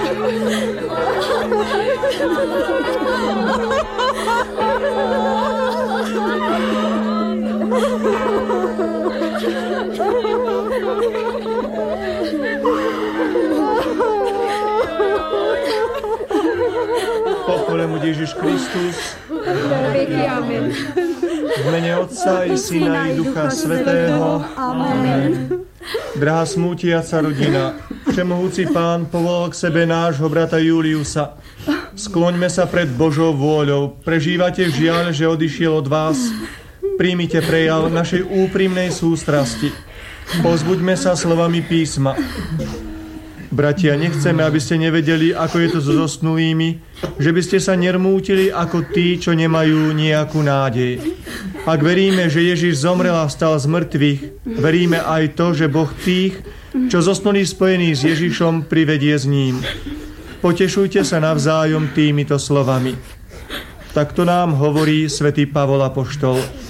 Pochválený buď Ježiš Kristus. Amen. V mene Otca i Syna i Ducha Svätého. Amen. Drahá smútiaca rodina, Všemohúci Pán povolal k sebe nášho brata Juliusa. Skloňme sa pred Božou vôľou. Prežívate žiaľ, že odišiel od vás. Príjmite prejav našej úprimnej sústrasti. Pozbuďme sa slovami písma. Bratia, nechceme, aby ste nevedeli, ako je to so zosnulými, že by ste sa nermútili ako tí, čo nemajú nejakú nádej. Ak veríme, že Ježiš zomrel a vstal z mŕtvych, veríme aj to, že Boh tých, čo zosnuli spojení s Ježišom, privedie s ním. Potešujte sa navzájom týmito slovami. Takto nám hovorí svätý Pavol apoštol.